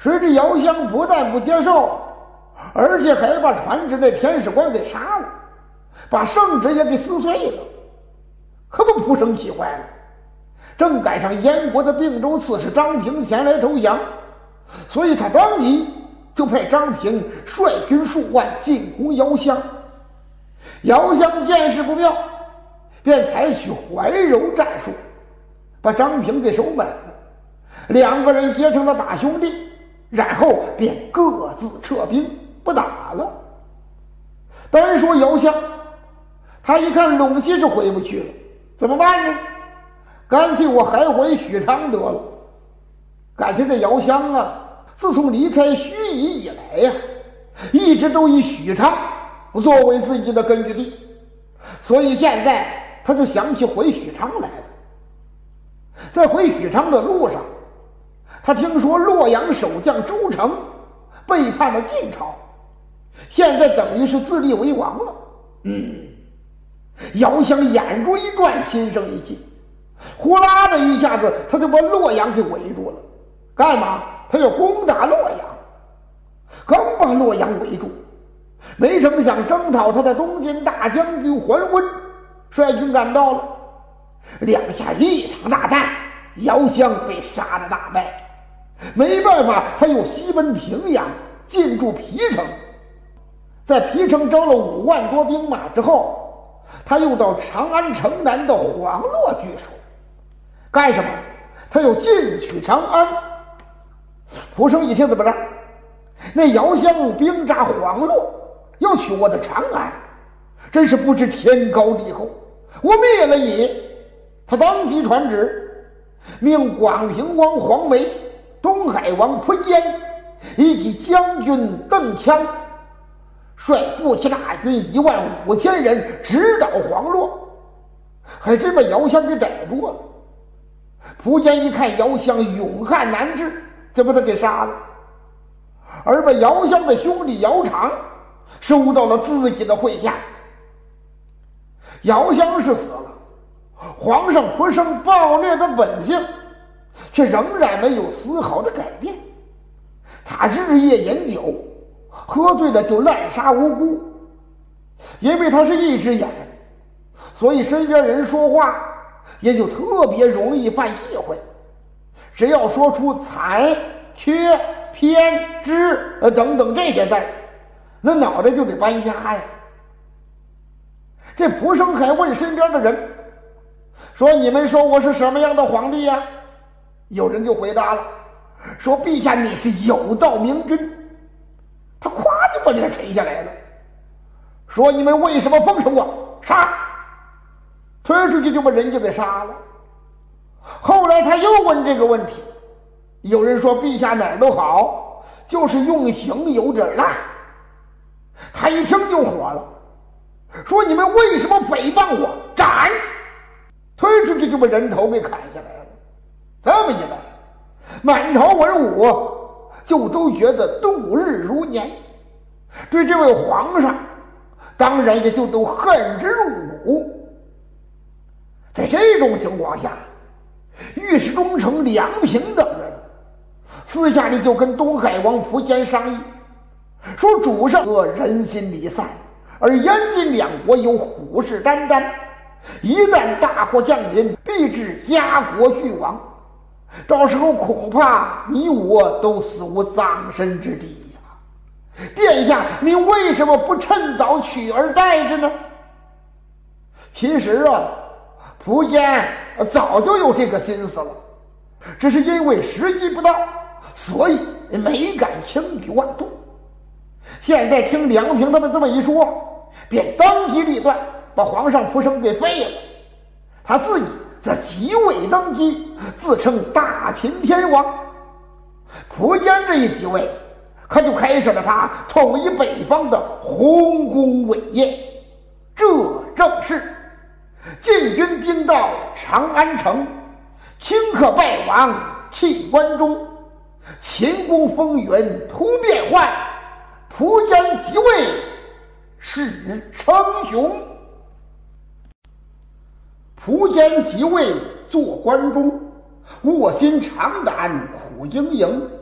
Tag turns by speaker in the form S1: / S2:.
S1: 谁知姚襄不但不接受，而且还把传旨的田使官给杀了，把圣旨也给撕碎了。可把蒲生气坏了，正赶上燕国的并州刺史张平前来投降，所以他当即就派张平率军数万进攻姚襄。姚襄见势不妙，便采取怀柔战术，把张平给收买了。两个人结成了大兄弟，然后便各自撤兵不打了。单说姚襄，他一看陇西是回不去了，怎么办呢？干脆我还回许昌得了。感情这姚襄啊，自从离开盱眙以来呀，一直都以许昌作为自己的根据地，所以现在他就想起回许昌来了。在回许昌的路上，他听说洛阳守将周成背叛了晋朝，现在等于是自立为王了。姚襄眼珠一转，心生一计，呼啦的一下子他就把洛阳给围住了。干嘛？他要攻打洛阳。刚把洛阳围住，没成想征讨他的东晋大将军桓温率军赶到了，两下一场大战，姚襄被杀得大败。没办法，他又西奔平阳，进驻邳城。在邳城招了5万多兵马之后，他又到长安城南的黄洛据守。干什么？他又进取长安。蒲生一听，怎么着？那姚襄兵扎黄洛，要取我的长安，真是不知天高地厚。我灭了你！他当即传旨，命广平王黄梅、东海王蒲坚以及将军邓羌率步骑大军15000人直捣黄洛，还真把姚襄给逮住了。蒲坚一看姚襄勇悍难治，就把他给杀了，而把姚襄的兄弟姚长收到了自己的麾下。姚襄是死了，皇上蒲生暴虐的本性却仍然没有丝毫的改变。他日夜饮酒，喝醉了就滥杀无辜。因为他是一只眼，所以身边人说话也就特别容易犯忌讳。只要说出残、缺、偏、支等等这些字，那脑袋就得搬家呀。这蒲生还问身边的人说：“你们说我是什么样的皇帝呀？”有人就回答了，说：“陛下你是有道明君。”他咵就把脸沉下来了，说：“你们为什么奉承我？杀！”推出去就把人家给杀了。后来他又问这个问题，有人说：“陛下哪儿都好，就是用刑有点烂。”他一听就火了，说：“你们为什么诽谤我？斩！”推出去就把人头给砍下来了。这么一来，满朝文武就都觉得度日如年，对这位皇上当然也就都恨之入骨。在这种情况下，御史中丞梁平等人私下里就跟东海王蒲坚商议，说主上人心离散，而燕晋两国有虎视眈眈，一旦大祸降临，必致家国俱亡，到时候恐怕你我都死无葬身之地呀！殿下，你为什么不趁早取而代之呢？其实啊，蒲坚早就有这个心思了，只是因为时机不到，所以没敢轻举妄动。现在听梁平他们这么一说，便当机立断，把皇上蒲生给废了。他自己则即位登基，自称大秦天王。蒲坚这一即位，可就开始了他统一北方的丰功伟业。这正是晋军兵到长安城，顷刻败亡弃关中，秦宫风云突变幻，蒲坚即位始称雄。蒲坚即位做关中，卧薪尝胆苦经营，